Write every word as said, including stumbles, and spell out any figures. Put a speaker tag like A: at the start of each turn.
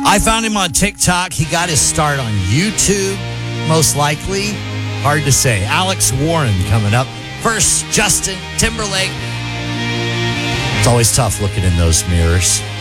A: I found him on TikTok. He got his start on YouTube, most likely. Hard to say. Alex Warren coming up. First, Justin Timberlake. It's always tough looking in those mirrors.